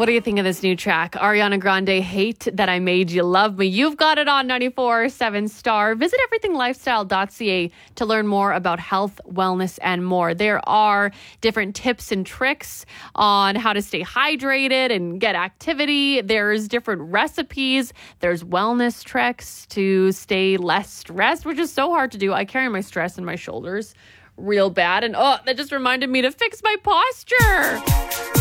What do you think of this new track? Ariana Grande, Hate That I Made You Love Me. You've got it on 94.7 Star. Visit everythinglifestyle.ca to learn more about health, wellness, and more. There are different tips and tricks on how to stay hydrated and get activity. There's different recipes. There's wellness tricks to stay less stressed, which is so hard to do. I carry my stress in my shoulders real bad. And that just reminded me to fix my posture.